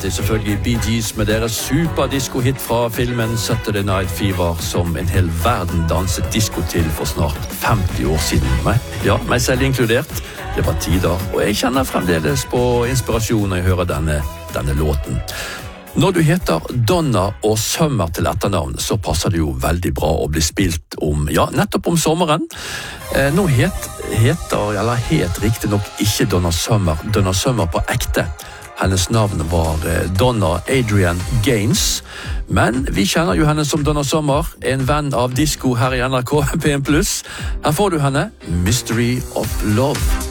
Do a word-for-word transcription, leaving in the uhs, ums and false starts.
seg selvfølgelig Bee Gees med deres superdisco-hit fra filmen Saturday Night Fever, som en hel verden danset disco til for snart femti år siden. Meg, ja, meg selv inkludert. Det var tider, og jeg kjenner fremdeles på inspirasjon når jeg hører denne, denne låten. Når du heter Donna og Summer til etternavn, så passer det jo veldig bra å bli spilt om, ja, nettopp om sommeren. Eh, nå het, heter, eller het riktig nok ikke Donna Summer, Donna Summer på ekte. Hennes navn var Donna Adrienne Gaines, men vi kjenner jo henne som Donna Summer, en venn av disco her i N R K P en pluss. Her får du henne, Mystery of Love.